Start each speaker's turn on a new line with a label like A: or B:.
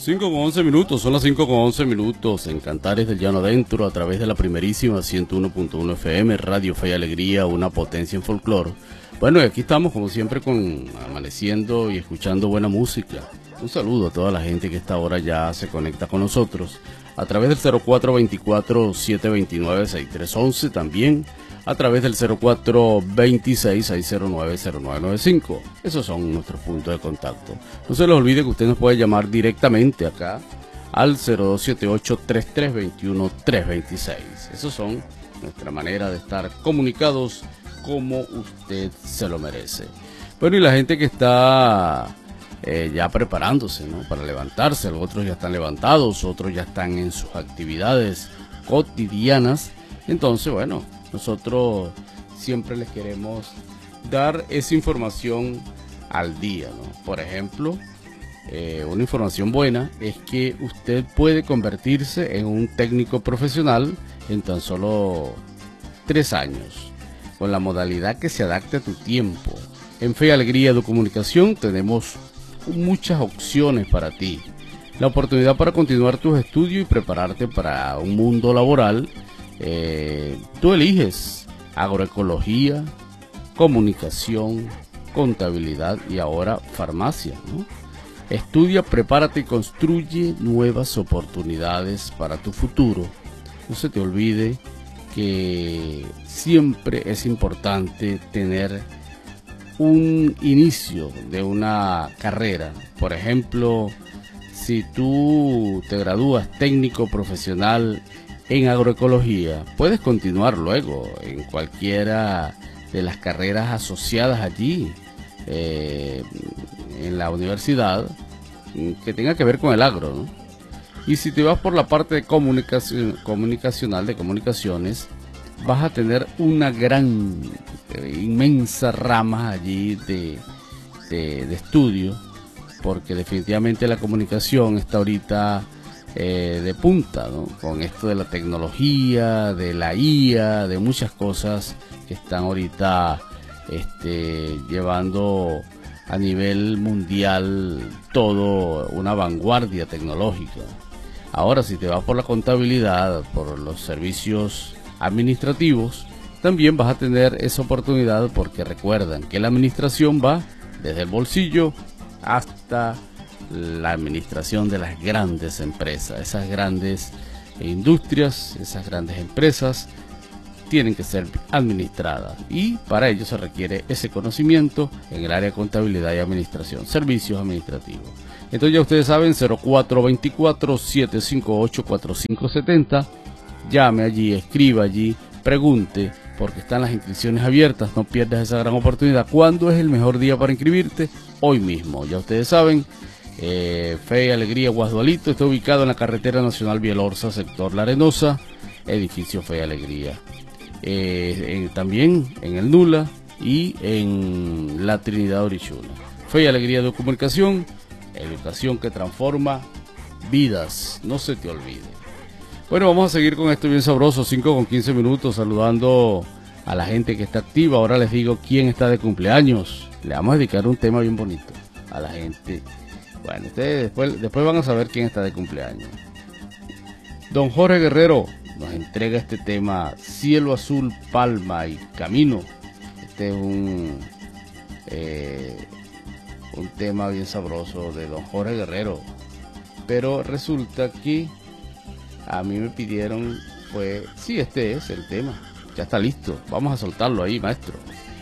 A: 5:11 son las 5:11 en Cantares del Llano Adentro, a través de la primerísima 101.1 FM, Radio Fe y Alegría, una potencia en folclore. Bueno, y aquí estamos como siempre amaneciendo y escuchando buena música. Un saludo a toda la gente que a esta hora ya se conecta con nosotros a través del 0424-729-6311, también a través del 0426-609-0995. Esos son nuestros puntos de contacto. No se les olvide que usted nos puede llamar directamente acá al 0278-3321-326. Esos son nuestra manera de estar comunicados como usted se lo merece. Bueno, y la gente que está ya preparándose, ¿no?, para levantarse, otros ya están levantados, otros ya están en sus actividades cotidianas. Entonces, bueno, nosotros siempre les queremos dar esa información al día, ¿no? Por ejemplo, una información buena es que usted puede convertirse en un técnico profesional en tan solo 3 años, con la modalidad que se adapte a tu tiempo. En Fe y Alegría de Comunicación tenemos muchas opciones para ti. La oportunidad para continuar tus estudios y prepararte para un mundo laboral. Tú eliges agroecología, comunicación, contabilidad y ahora farmacia, ¿no? Estudia, prepárate y construye nuevas oportunidades para tu futuro. No se te olvide que siempre es importante tener un inicio de una carrera. Por ejemplo, si tú te gradúas técnico profesional en agroecología, puedes continuar luego en cualquiera de las carreras asociadas allí en la universidad que tenga que ver con el agro, ¿no? Y si te vas por la parte de comunicacional, de comunicaciones, vas a tener una inmensa rama allí de estudio, porque definitivamente la comunicación está ahorita de punta, ¿no?, con esto de la tecnología, de la IA, de muchas cosas que están ahorita llevando a nivel mundial todo una vanguardia tecnológica. Ahora, si te vas por la contabilidad, por los servicios administrativos, también vas a tener esa oportunidad, porque recuerdan que la administración va desde el bolsillo hasta la administración de las grandes empresas. Esas grandes industrias, esas grandes empresas tienen que ser administradas, y para ello se requiere ese conocimiento en el área de contabilidad y administración, servicios administrativos. Entonces ya ustedes saben, 0424-758-4570, llame allí, escriba allí, pregunte, porque están las inscripciones abiertas. No pierdas esa gran oportunidad. ¿Cuándo es el mejor día para inscribirte? Hoy mismo. Ya ustedes saben, Fe y Alegría Guasdualito está ubicado en la carretera nacional Bielorza, sector La Arenosa, edificio Fe y Alegría. También en el Nula y en la Trinidad Orichuna. Fe y Alegría de Comunicación, educación que transforma vidas, no se te olvide. Bueno, vamos a seguir con esto bien sabroso, 5:15, saludando a la gente que está activa. Ahora les digo quién está de cumpleaños. Le vamos a dedicar un tema bien bonito a la gente. Bueno, ustedes después van a saber quién está de cumpleaños. Don Jorge Guerrero nos entrega este tema, Cielo Azul, Palma y Camino. Este es un tema bien sabroso de don Jorge Guerrero. Pero resulta que a mí me pidieron, sí, este es el tema. Ya está listo. Vamos a soltarlo ahí, maestro.